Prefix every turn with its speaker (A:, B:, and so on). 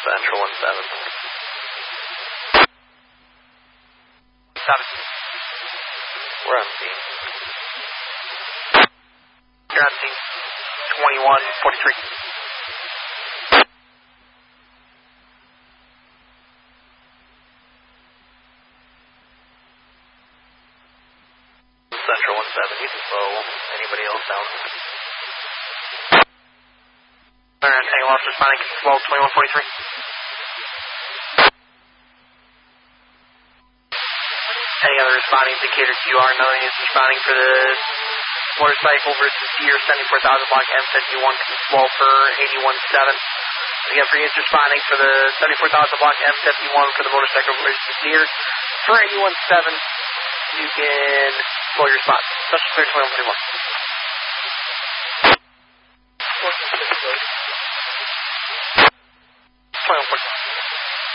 A: Central 17.
B: 7.
A: We're on scene.
B: You're on scene. 2143.
A: Central 17, he's low. Anybody else down?
B: Alright, any loss responding, slow 2143. Any other responding indicators you are knowing is responding for the motorcycle versus Deer 74,000 block M51 slow for 81.7. Again, for units responding for the 74,000 block M51 for the motorcycle versus Deer for 81.7, you can slow your response. Special clear 2141.